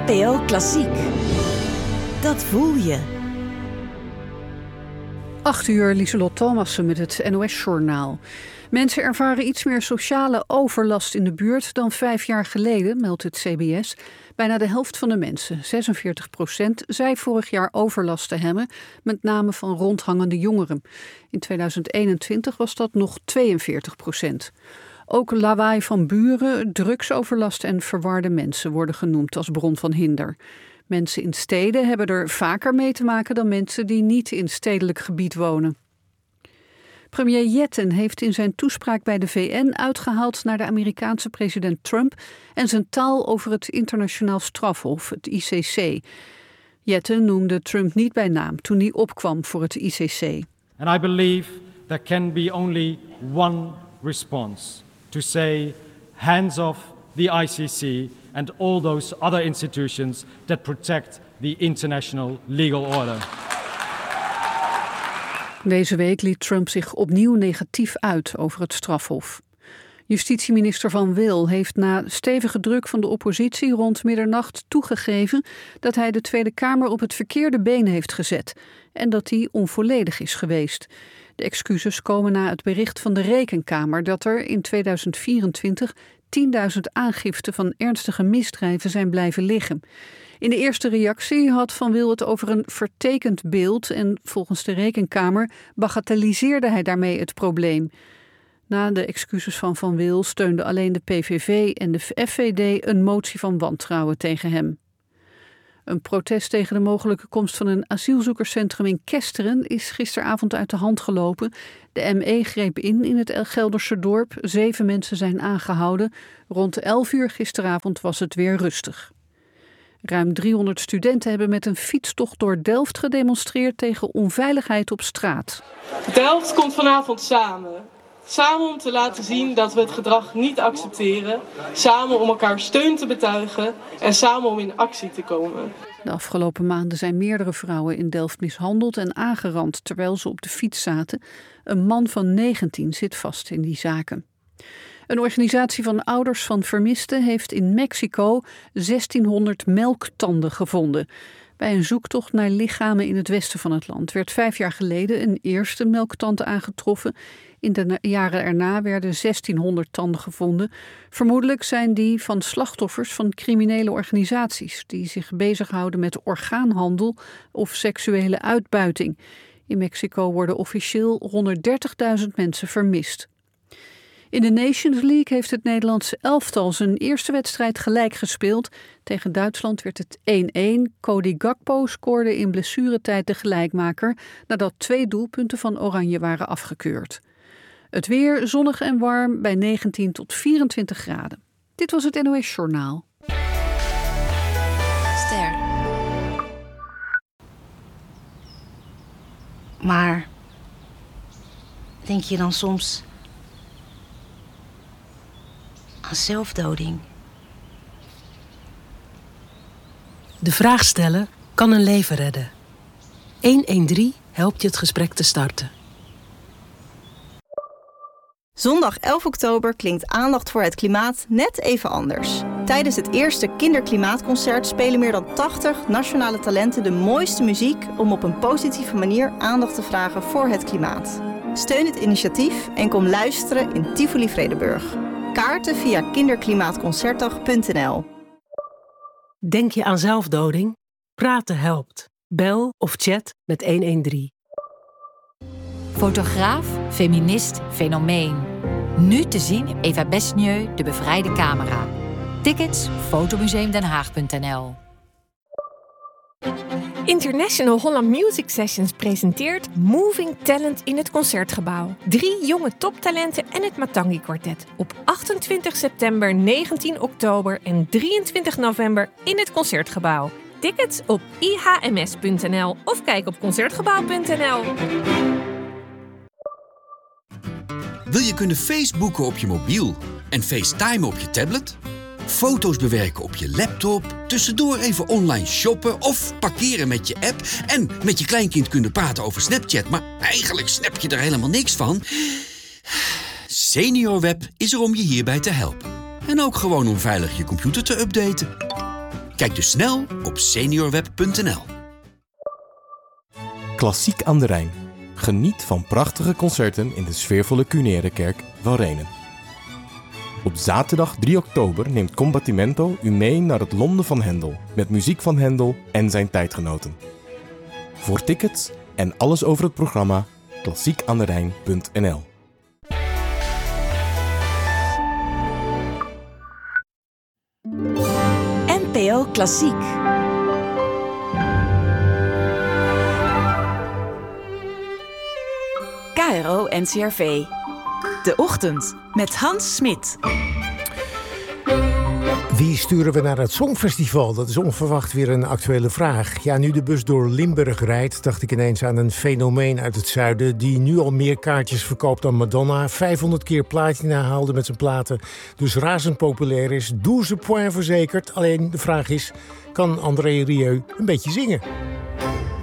NPO Klassiek. Dat voel je. 8:00, Lieselot Thomassen met het NOS-journaal. Mensen ervaren iets meer sociale overlast in de buurt dan 5 jaar geleden, meldt het CBS. Bijna de helft van de mensen, 46%, zei vorig jaar overlast te hebben, met name van rondhangende jongeren. In 2021 was dat nog 42%. Ook lawaai van buren, drugsoverlast en verwarde mensen worden genoemd als bron van hinder. Mensen in steden hebben er vaker mee te maken dan mensen die niet in stedelijk gebied wonen. Premier Jetten heeft in zijn toespraak bij de VN uitgehaald naar de Amerikaanse president Trump en zijn taal over het internationaal strafhof, het ICC. Jetten noemde Trump niet bij naam toen hij opkwam voor het ICC. And I believe there can be only one response: to say hands off the ICC and all those other institutions that protect the international legal order. Deze week liet Trump zich opnieuw negatief uit over het strafhof. Justitieminister Van Wil heeft na stevige druk van de oppositie rond middernacht toegegeven dat hij de Tweede Kamer op het verkeerde been heeft gezet en dat die onvolledig is geweest. De excuses komen na het bericht van de Rekenkamer dat er in 2024 10.000 aangiften van ernstige misdrijven zijn blijven liggen. In de eerste reactie had Van Wil het over een vertekend beeld en volgens de Rekenkamer bagatelliseerde hij daarmee het probleem. Na de excuses van Van Wil steunden alleen de PVV en de FVD een motie van wantrouwen tegen hem. Een protest tegen de mogelijke komst van een asielzoekerscentrum in Kesteren is gisteravond uit de hand gelopen. De ME greep in het Gelderse dorp. 7 mensen zijn aangehouden. Rond 11:00 gisteravond was het weer rustig. Ruim 300 studenten hebben met een fietstocht door Delft gedemonstreerd tegen onveiligheid op straat. Delft komt vanavond samen. Samen om te laten zien dat we het gedrag niet accepteren. Samen om elkaar steun te betuigen en samen om in actie te komen. De afgelopen maanden zijn meerdere vrouwen in Delft mishandeld en aangerand terwijl ze op de fiets zaten. Een man van 19 zit vast in die zaken. Een organisatie van ouders van vermisten heeft in Mexico 1600 melktanden gevonden. Bij een zoektocht naar lichamen in het westen van het land werd 5 jaar geleden een eerste melktand aangetroffen. In de jaren erna werden 1600 tanden gevonden. Vermoedelijk zijn die van slachtoffers van criminele organisaties die zich bezighouden met orgaanhandel of seksuele uitbuiting. In Mexico worden officieel 130.000 mensen vermist. In de Nations League heeft het Nederlandse elftal zijn eerste wedstrijd gelijk gespeeld. Tegen Duitsland werd het 1-1. Cody Gakpo scoorde in blessuretijd de gelijkmaker nadat 2 doelpunten van Oranje waren afgekeurd. Het weer zonnig en warm bij 19 tot 24 graden. Dit was het NOS Journaal. Ster. Maar denk je dan soms aan zelfdoding? De vraag stellen kan een leven redden. 113 helpt je het gesprek te starten. Zondag 11 oktober klinkt aandacht voor het klimaat net even anders. Tijdens het eerste Kinderklimaatconcert spelen meer dan 80 nationale talenten de mooiste muziek om op een positieve manier aandacht te vragen voor het klimaat. Steun het initiatief en kom luisteren in Tivoli Vredenburg. Kaarten via kinderklimaatconcertdag.nl. Denk je aan zelfdoding? Praten helpt. Bel of chat met 113. Fotograaf, feminist, fenomeen. Nu te zien in Eva Besnieu, De Bevrijde Camera. Tickets fotomuseumdenhaag.nl. International Holland Music Sessions presenteert Moving Talent in het Concertgebouw. 3 jonge toptalenten en het Matangi Quartet. Op 28 september, 19 oktober en 23 november in het Concertgebouw. Tickets op ihms.nl of kijk op concertgebouw.nl. Wil je kunnen Facebooken op je mobiel en FaceTimen op je tablet? Foto's bewerken op je laptop, tussendoor even online shoppen of parkeren met je app en met je kleinkind kunnen praten over Snapchat, maar eigenlijk snap je er helemaal niks van? SeniorWeb is er om je hierbij te helpen. En ook gewoon om veilig je computer te updaten. Kijk dus snel op seniorweb.nl. Klassiek aan de Rijn. Geniet van prachtige concerten in de sfeervolle Cunerekerk van Rhenen. Op zaterdag 3 oktober neemt Combattimento u mee naar het Londen van Händel met muziek van Händel en zijn tijdgenoten. Voor tickets en alles over het programma klassiekaanderijn.nl. NPO Klassiek. KRO NCRV. De Ochtend met Hans Smit. Wie sturen we naar het Songfestival? Dat is onverwacht weer een actuele vraag. Ja, nu de bus door Limburg rijdt, dacht ik ineens aan een fenomeen uit het zuiden die nu al meer kaartjes verkoopt dan Madonna, 500 keer platina haalde met zijn platen, dus razend populair is, 12 points verzekerd. Alleen de vraag is, kan André Rieu een beetje zingen?